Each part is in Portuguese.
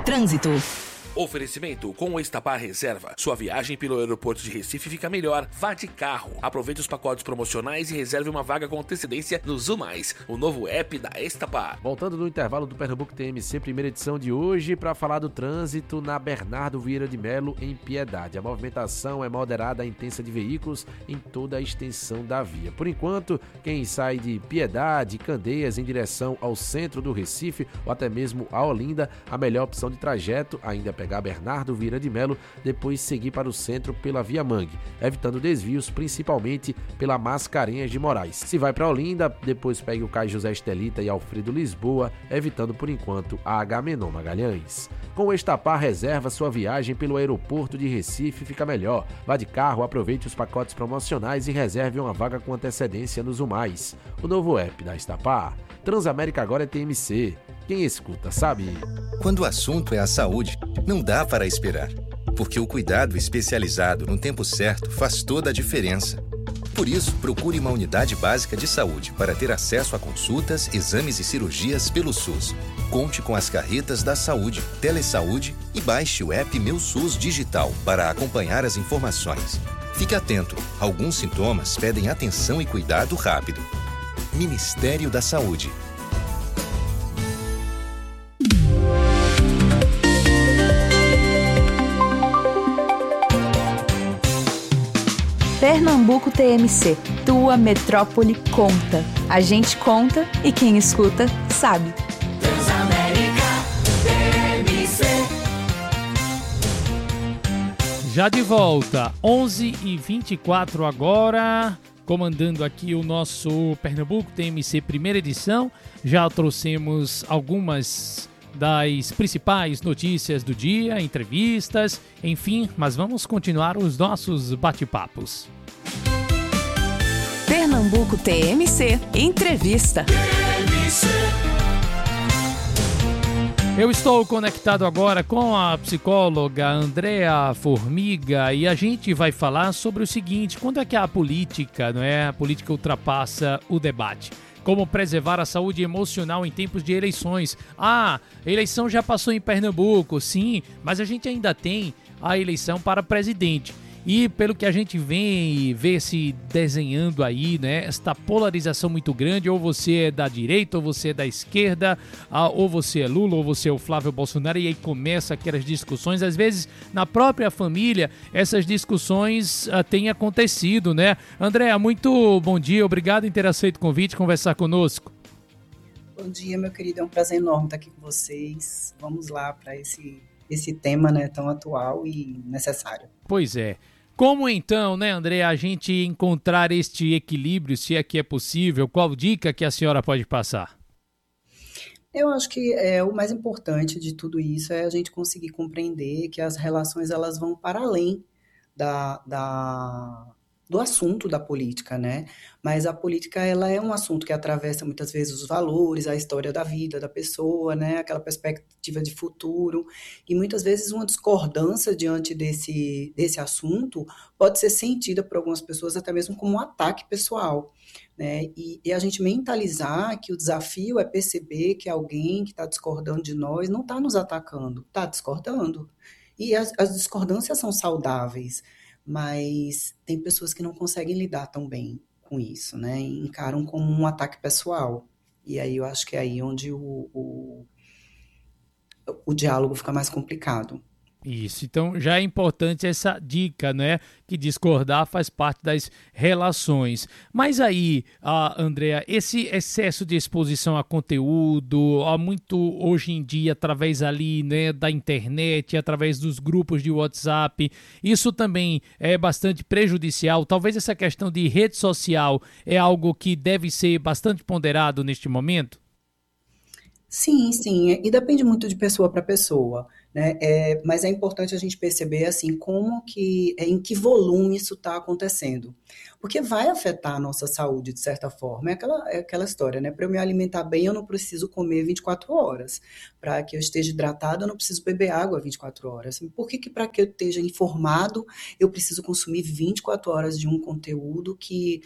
Trânsito. Oferecimento com o Estapar Reserva. Sua viagem pelo aeroporto de Recife fica melhor. Vá de carro. Aproveite os pacotes promocionais e reserve uma vaga com antecedência no Zumais, o novo app da Estapar. Voltando no intervalo do Pernambuco TMC, primeira edição de hoje, para falar do trânsito na Bernardo Vieira de Melo, em Piedade. A movimentação é moderada e intensa de veículos em toda a extensão da via. Por enquanto, quem sai de Piedade, Candeias, em direção ao centro do Recife, ou até mesmo a Olinda, a melhor opção de trajeto ainda é pegar Bernardo Vieira de Melo, depois seguir para o centro pela Via Mangue, evitando desvios principalmente pela Mascarenhas de Moraes. Se vai para Olinda, depois pegue o Cais José Estelita e Alfredo Lisboa, evitando por enquanto a Agamenon Magalhães. Com o Estapar Reserva, sua viagem pelo aeroporto de Recife fica melhor. Vá de carro, aproveite os pacotes promocionais e reserve uma vaga com antecedência nos Zumais, o novo app da Estapar. Transamérica agora é TMC. Quem escuta sabe. Quando o assunto é a saúde, não dá para esperar, porque o cuidado especializado no tempo certo faz toda a diferença. Por isso, procure uma unidade básica de saúde para ter acesso a consultas, exames e cirurgias pelo SUS. Conte com as carretas da saúde, Telesaúde e baixe o app Meu SUS Digital para acompanhar as informações. Fique atento, alguns sintomas pedem atenção e cuidado rápido. Ministério da Saúde. Pernambuco TMC, tua metrópole conta. A gente conta e quem escuta sabe. Transamérica TMC. Já de volta, 11h24 agora, comandando aqui o nosso Pernambuco TMC primeira edição. Já trouxemos algumas das principais notícias do dia, entrevistas, enfim, mas vamos continuar os nossos bate-papos. Pernambuco TMC Entrevista. Eu estou conectado agora com a psicóloga Andrea Formiga e a gente vai falar sobre o seguinte: quando é que a política, não é? A política ultrapassa o debate. Como preservar a saúde emocional em tempos de eleições. A eleição já passou em Pernambuco, sim, mas a gente ainda tem a eleição para presidente. E pelo que a gente vê se desenhando aí, né, esta polarização muito grande, ou você é da direita, ou você é da esquerda, ou você é Lula, ou você é o Flávio Bolsonaro, e aí começa aquelas discussões. Às vezes, na própria família, essas discussões têm acontecido, né? Andréa, muito bom dia, obrigado em ter aceito o convite, conversar conosco. Bom dia, meu querido, é um prazer enorme estar aqui com vocês. Vamos lá para esse tema, né, tão atual e necessário. Pois é. Como então, né, André, a gente encontrar este equilíbrio, se é que é possível? Qual dica que a senhora pode passar? Eu acho que o mais importante de tudo isso é a gente conseguir compreender que as relações elas vão para além do assunto da política, né? Mas a política ela é um assunto que atravessa muitas vezes os valores, a história da vida da pessoa, né? Aquela perspectiva de futuro, e muitas vezes uma discordância diante desse assunto pode ser sentida por algumas pessoas até mesmo como um ataque pessoal, né? E a gente mentalizar que o desafio é perceber que alguém que está discordando de nós não está nos atacando, está discordando. E as discordâncias são saudáveis, mas tem pessoas que não conseguem lidar tão bem com isso, né? E encaram como um ataque pessoal. E aí eu acho que é aí onde o diálogo fica mais complicado. Isso, então já é importante essa dica, né? Que discordar faz parte das relações. Mas aí, Andrea, esse excesso de exposição a conteúdo, há muito hoje em dia através ali, né, da internet, através dos grupos de WhatsApp, isso também é bastante prejudicial. Talvez essa questão de rede social é algo que deve ser bastante ponderado neste momento? Sim, e depende muito de pessoa para pessoa, né? Mas é importante a gente perceber assim como que, em que volume isso está acontecendo, porque vai afetar a nossa saúde de certa forma. É aquela história, né? Para eu me alimentar bem, eu não preciso comer 24 horas. Para que eu esteja hidratado, eu não preciso beber água 24 horas. Por que para que eu esteja informado, eu preciso consumir 24 horas de um conteúdo que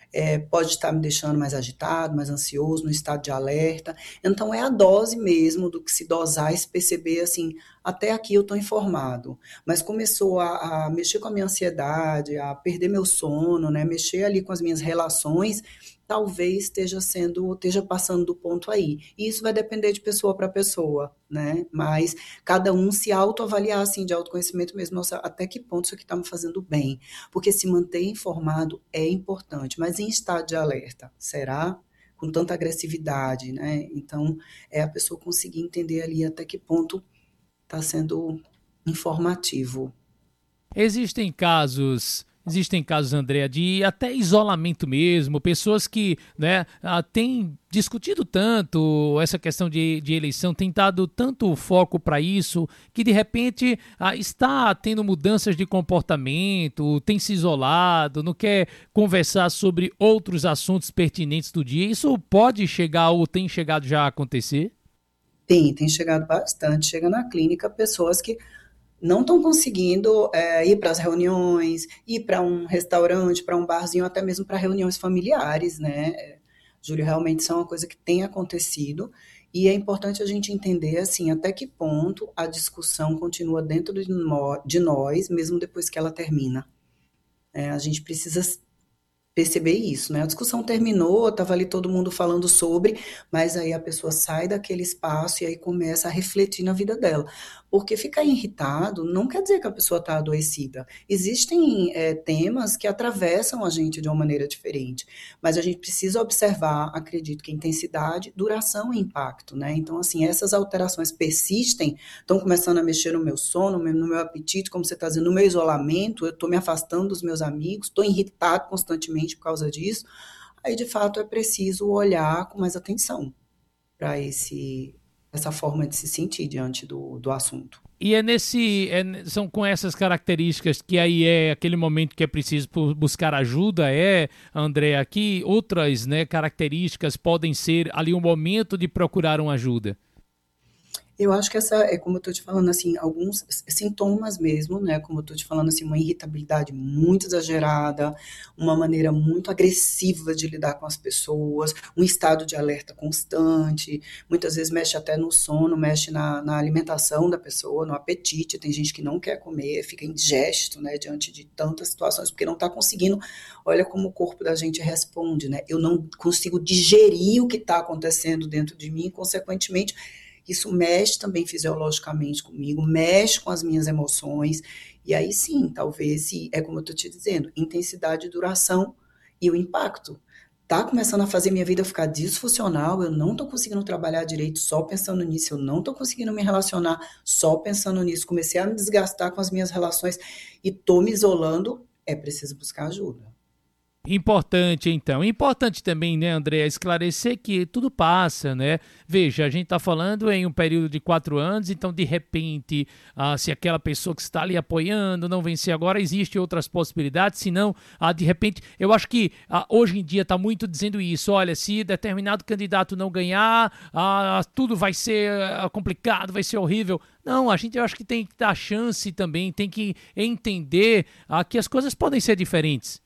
pode estar me deixando mais agitado, mais ansioso, no estado de alerta. Então, é a dose mesmo do que se dosar e se perceber assim, até aqui eu estou informado, mas começou a mexer com a minha ansiedade, a perder meu sono, né, mexer ali com as minhas relações, talvez esteja passando do ponto aí. E isso vai depender de pessoa para pessoa, né? Mas cada um se autoavaliar, assim, de autoconhecimento mesmo, nossa, até que ponto isso aqui está me fazendo bem? Porque se manter informado é importante, mas em estado de alerta, será? Com tanta agressividade, né? Então, é a pessoa conseguir entender ali até que ponto está sendo informativo. Existem casos, Andréa, de até isolamento mesmo, pessoas que, né, têm discutido tanto essa questão de eleição, têm dado tanto foco para isso, que de repente está tendo mudanças de comportamento, tem se isolado, não quer conversar sobre outros assuntos pertinentes do dia. Isso pode chegar ou tem chegado já a acontecer? Tem chegado bastante. Chega na clínica pessoas que não estão conseguindo ir para as reuniões, ir para um restaurante, para um barzinho, até mesmo para reuniões familiares, né? Júlio, realmente isso é uma coisa que tem acontecido e é importante a gente entender, assim, até que ponto a discussão continua dentro de nós, mesmo depois que ela termina. A gente precisa perceber isso, né? A discussão terminou, estava ali todo mundo falando sobre, mas aí a pessoa sai daquele espaço e aí começa a refletir na vida dela. Porque ficar irritado não quer dizer que a pessoa está adoecida. Existem temas que atravessam a gente de uma maneira diferente, mas a gente precisa observar, acredito que intensidade, duração e impacto, né? Então, assim, essas alterações persistem, estão começando a mexer no meu sono, no meu apetite, como você está dizendo, no meu isolamento, eu estou me afastando dos meus amigos, estou irritado constantemente por causa disso, aí de fato é preciso olhar com mais atenção para essa forma de se sentir diante do assunto. E são com essas características que aí é aquele momento que é preciso buscar ajuda, Andréa, que outras, né, características podem ser ali um momento de procurar uma ajuda? Eu acho que essa é, como eu estou te falando, assim, alguns sintomas mesmo, né? Como eu estou te falando, assim, uma irritabilidade muito exagerada, uma maneira muito agressiva de lidar com as pessoas, um estado de alerta constante, muitas vezes mexe até no sono, mexe na alimentação da pessoa, no apetite. Tem gente que não quer comer, fica indigesto, né? Diante de tantas situações, porque não está conseguindo. Olha como o corpo da gente responde, né? Eu não consigo digerir o que está acontecendo dentro de mim, e, consequentemente, isso mexe também fisiologicamente comigo, mexe com as minhas emoções, e aí sim, talvez, é como eu estou te dizendo, intensidade, duração e o impacto. Está começando a fazer minha vida ficar disfuncional, eu não estou conseguindo trabalhar direito só pensando nisso, eu não estou conseguindo me relacionar só pensando nisso, comecei a me desgastar com as minhas relações e estou me isolando, é preciso buscar ajuda. Importante, então. Importante também, né, André, esclarecer que tudo passa, né? Veja, a gente está falando em um período de 4 anos, então, de repente, se aquela pessoa que está ali apoiando não vencer agora, existem outras possibilidades, se não, de repente, eu acho que hoje em dia está muito dizendo isso, olha, se determinado candidato não ganhar, tudo vai ser complicado, vai ser horrível. Não, eu acho que tem que dar chance também, tem que entender que as coisas podem ser diferentes.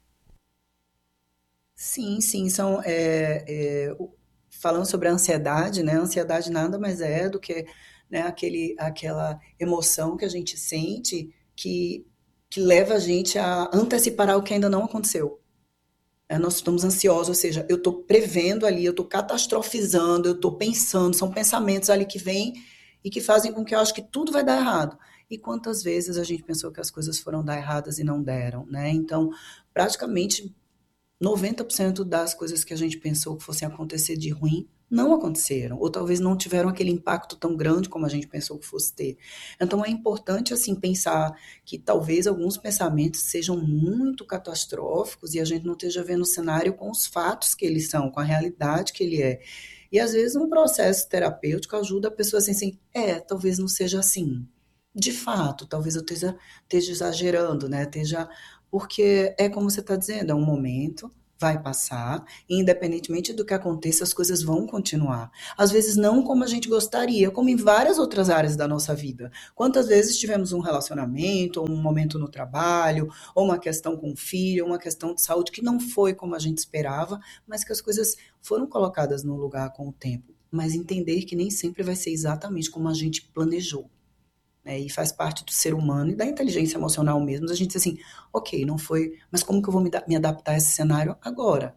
Sim, são falando sobre a ansiedade, né? A ansiedade nada mais é do que, né, aquela emoção que a gente sente que leva a gente a antecipar algo que ainda não aconteceu. Nós estamos ansiosos, ou seja, eu estou prevendo ali, eu estou catastrofizando, eu estou pensando, são pensamentos ali que vêm e que fazem com que eu acho que tudo vai dar errado. E quantas vezes a gente pensou que as coisas foram dar erradas e não deram, né? Então, praticamente 90% das coisas que a gente pensou que fossem acontecer de ruim não aconteceram, ou talvez não tiveram aquele impacto tão grande como a gente pensou que fosse ter. Então é importante, assim, pensar que talvez alguns pensamentos sejam muito catastróficos e a gente não esteja vendo o cenário com os fatos que eles são, com a realidade que ele é. E às vezes um processo terapêutico ajuda a pessoa assim, talvez não seja assim. De fato, talvez eu esteja exagerando, né? Porque é como você está dizendo, é um momento, vai passar, e independentemente do que aconteça, as coisas vão continuar. Às vezes não como a gente gostaria, como em várias outras áreas da nossa vida. Quantas vezes tivemos um relacionamento, ou um momento no trabalho, ou uma questão com o filho, ou uma questão de saúde que não foi como a gente esperava, mas que as coisas foram colocadas no lugar com o tempo. Mas entender que nem sempre vai ser exatamente como a gente planejou. E faz parte do ser humano e da inteligência emocional mesmo, a gente diz assim, ok, não foi, mas como que eu vou me adaptar a esse cenário agora?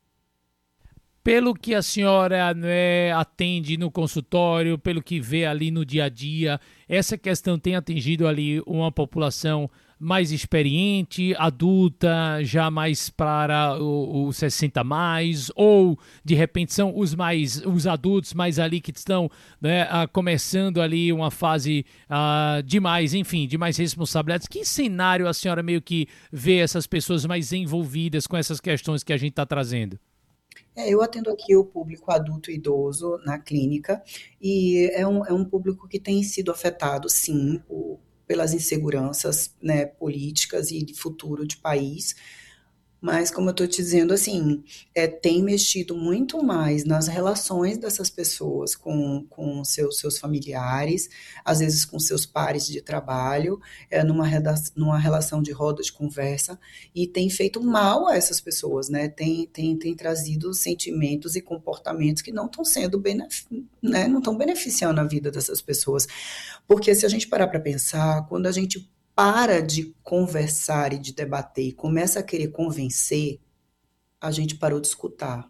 Pelo que a senhora atende no consultório, pelo que vê ali no dia a dia, essa questão tem atingido ali uma população mais experiente, adulta, já mais para os 60 mais, ou de repente são os adultos mais ali que estão começando ali uma fase de mais responsabilidades. Que cenário a senhora meio que vê essas pessoas mais envolvidas com essas questões que a gente está trazendo? Eu atendo aqui o público adulto e idoso na clínica, e é um público que tem sido afetado, sim, pelas inseguranças, políticas e de futuro de país, mas como eu estou te dizendo, assim, tem mexido muito mais nas relações dessas pessoas com seus familiares, às vezes com seus pares de trabalho, numa relação de roda de conversa, e tem feito mal a essas pessoas, tem trazido sentimentos e comportamentos que não estão sendo não estão beneficiando a vida dessas pessoas, porque se a gente parar para pensar, quando a gente para de conversar e de debater e começa a querer convencer, a gente parou de escutar.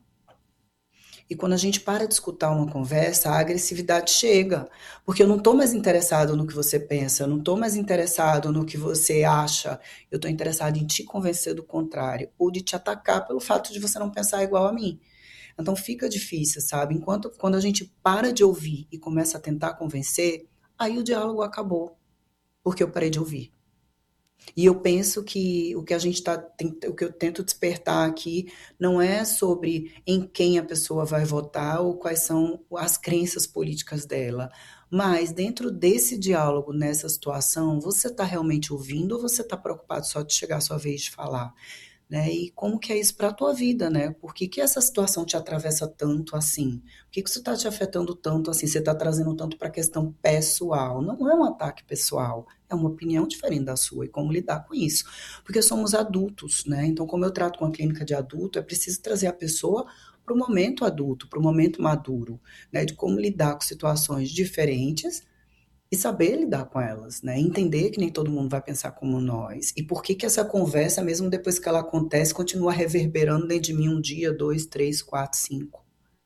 E quando a gente para de escutar uma conversa, a agressividade chega. Porque eu não estou mais interessado no que você pensa, eu não estou mais interessado no que você acha, eu estou interessado em te convencer do contrário, ou de te atacar pelo fato de você não pensar igual a mim. Então fica difícil, sabe? Quando a gente para de ouvir e começa a tentar convencer, aí o diálogo acabou, porque eu parei de ouvir. E eu penso que o que eu tento despertar aqui não é sobre em quem a pessoa vai votar ou quais são as crenças políticas dela, mas dentro desse diálogo, nessa situação, você está realmente ouvindo ou você está preocupado só de chegar a sua vez de falar? E como que é isso para a tua vida, Por que essa situação te atravessa tanto assim? Por que isso está te afetando tanto assim? Você está trazendo tanto para a questão pessoal. Não é um ataque pessoal, é uma opinião diferente da sua e como lidar com isso. Porque somos adultos, Então, como eu trato com a clínica de adulto, é preciso trazer a pessoa para o momento adulto, para o momento maduro, de como lidar com situações diferentes e saber lidar com elas, Entender que nem todo mundo vai pensar como nós. E por que essa conversa, mesmo depois que ela acontece, continua reverberando dentro de mim 1 dia, 2, 3, 4, 5.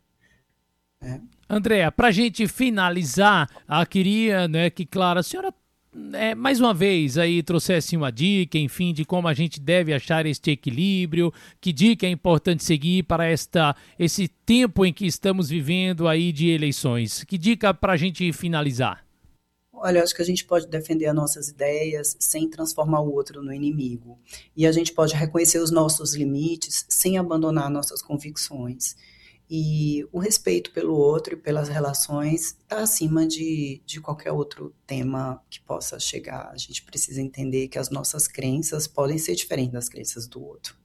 Andréa, para a gente finalizar, queria que, claro, a senhora mais uma vez aí trouxesse uma dica, enfim, de como a gente deve achar este equilíbrio, que dica é importante seguir para esse tempo em que estamos vivendo aí de eleições. Que dica para a gente finalizar? Olha, eu acho que a gente pode defender as nossas ideias sem transformar o outro no inimigo. E a gente pode reconhecer os nossos limites sem abandonar nossas convicções. E o respeito pelo outro e pelas relações está acima de qualquer outro tema que possa chegar. A gente precisa entender que as nossas crenças podem ser diferentes das crenças do outro.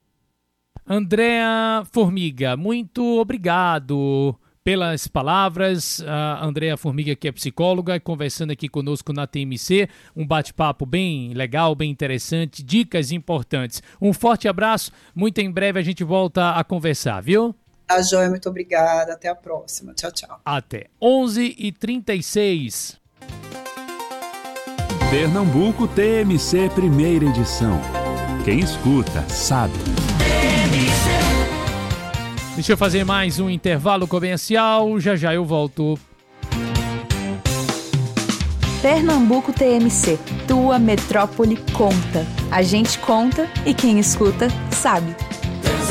Andréa Formiga, muito obrigado pelas palavras. A Andréa Formiga, que é psicóloga, conversando aqui conosco na TMC, um bate-papo bem legal, bem interessante, dicas importantes. Um forte abraço, muito em breve a gente volta a conversar, viu? Tá joia, muito obrigada, até a próxima, tchau, tchau. Até 11h36. Pernambuco TMC, primeira edição. Quem escuta, sabe. Deixa eu fazer mais um intervalo comercial, já eu volto. Pernambuco TMC, tua metrópole conta. A gente conta e quem escuta sabe.